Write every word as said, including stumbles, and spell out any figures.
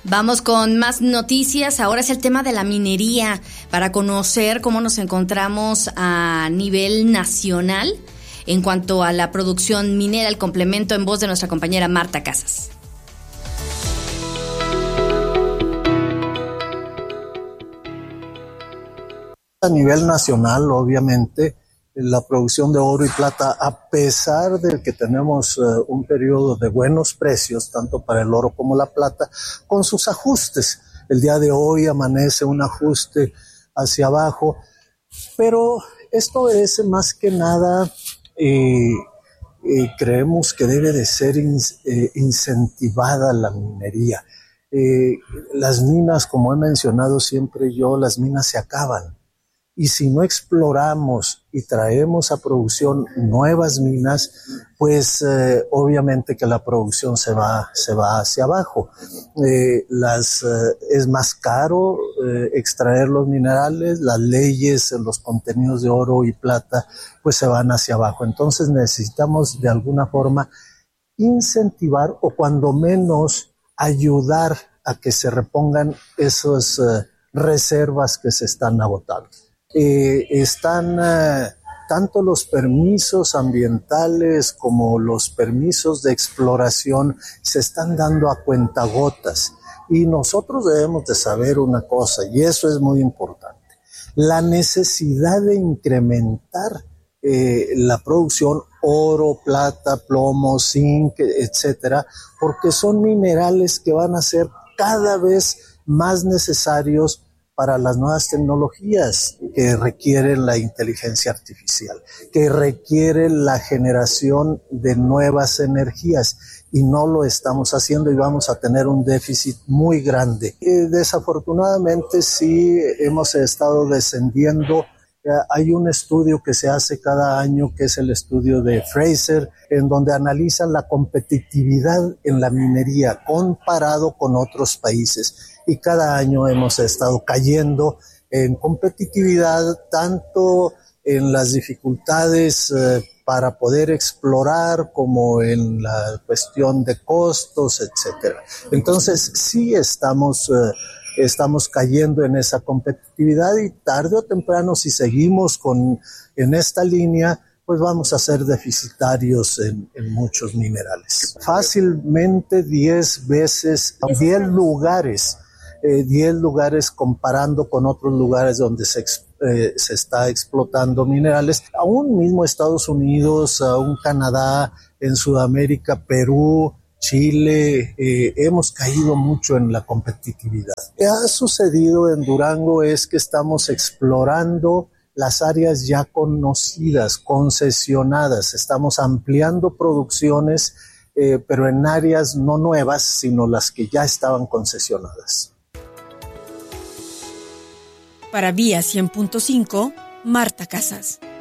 Vamos con más noticias. Ahora es el tema de la minería, para conocer cómo nos encontramos a nivel nacional en cuanto a la producción minera. El complemento en voz de nuestra compañera Marta Casas. A nivel nacional, obviamente, la producción de oro y plata, a pesar de que tenemos uh, un periodo de buenos precios, tanto para el oro como la plata, con sus ajustes. El día de hoy amanece un ajuste hacia abajo, pero esto es más que nada, eh, eh, creemos que debe de ser in, eh, incentivada la minería. Eh, las minas, como he mencionado siempre yo, las minas se acaban. Y si no exploramos y traemos a producción nuevas minas, pues eh, obviamente que la producción se va, se va hacia abajo. Eh, las, eh, es más caro eh, extraer los minerales, las leyes, los contenidos de oro y plata, pues se van hacia abajo. Entonces necesitamos de alguna forma incentivar o cuando menos ayudar a que se repongan esas eh, reservas que se están agotando. Eh, están eh, tanto los permisos ambientales como los permisos de exploración se están dando a cuentagotas y nosotros debemos de saber una cosa y eso es muy importante, la necesidad de incrementar eh, la producción oro, plata, plomo, zinc, etcétera, porque son minerales que van a ser cada vez más necesarios para las nuevas tecnologías que requieren la inteligencia artificial, que requieren la generación de nuevas energías y no lo estamos haciendo y vamos a tener un déficit muy grande. Eh, desafortunadamente sí hemos estado descendiendo. Eh, hay un estudio que se hace cada año que es el estudio de Fraser, en donde analizan la competitividad en la minería comparado con otros países. Y cada año hemos estado cayendo en competitividad, tanto en las dificultades eh, para poder explorar como en la cuestión de costos, etcétera. Entonces, sí estamos, eh, estamos cayendo en esa competitividad y tarde o temprano, si seguimos con, en esta línea, pues vamos a ser deficitarios en, en muchos minerales. Fácilmente diez veces, diez lugares, Eh, diez lugares comparando con otros lugares donde se, eh, se está explotando minerales, aún mismo Estados Unidos, aún Canadá, en Sudamérica, Perú, Chile, eh, hemos caído mucho en la competitividad. Lo que ha sucedido en Durango es que estamos explorando las áreas ya conocidas, concesionadas, estamos ampliando producciones, eh, pero en áreas no nuevas, sino las que ya estaban concesionadas. Para Vía cien punto cinco, Marta Casas.